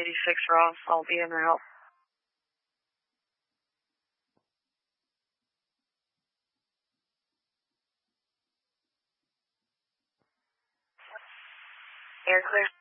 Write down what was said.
86 Ross. I'll be in route. Air clear.